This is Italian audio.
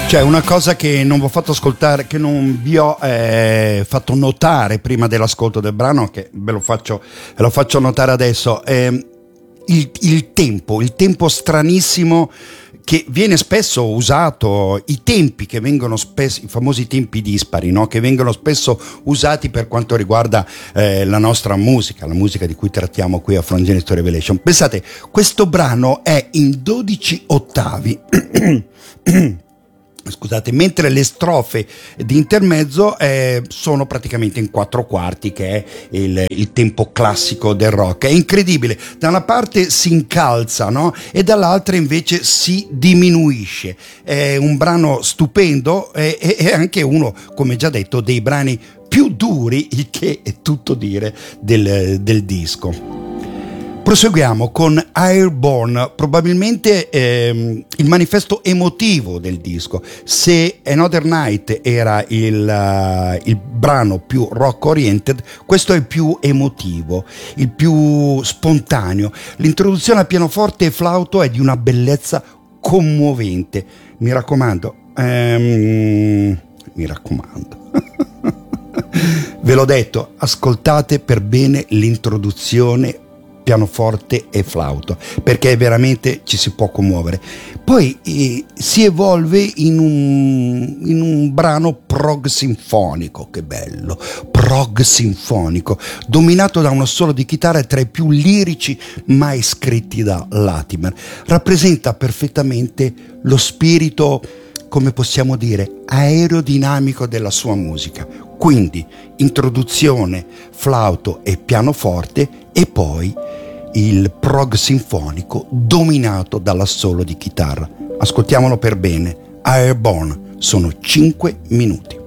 C'è una cosa che non vi ho fatto ascoltare, che non vi ho fatto notare prima dell'ascolto del brano, che ve lo faccio notare adesso. Il tempo stranissimo che viene spesso usato, i tempi che vengono spesso, i famosi tempi dispari, no? Che vengono spesso usati per quanto riguarda la nostra musica, la musica di cui trattiamo qui a From Genesis to Revelation. Pensate, questo brano è in 12 ottavi. Scusate, mentre le strofe di intermezzo sono praticamente in 4/4, che è il tempo classico del rock. È incredibile, da una parte si incalza, no? E dall'altra invece si diminuisce. È un brano stupendo, e anche uno, come già detto, dei brani più duri, il che è tutto dire del disco. Proseguiamo con Airborne, probabilmente il manifesto emotivo del disco. Se Another Night era il brano più rock oriented, questo è il più emotivo, il più spontaneo. L'introduzione a pianoforte e flauto è di una bellezza commovente. Mi raccomando, ve l'ho detto, ascoltate per bene l'introduzione pianoforte e flauto, perché veramente ci si può commuovere. Poi si evolve in un brano prog sinfonico, che bello, prog sinfonico, dominato da uno solo di chitarra tra i più lirici mai scritti da Latimer. Rappresenta perfettamente lo spirito, come possiamo dire, aerodinamico della sua musica. Quindi introduzione, flauto e pianoforte, e poi il prog sinfonico dominato dall'assolo di chitarra. Ascoltiamolo per bene. Airborne, sono 5 minuti.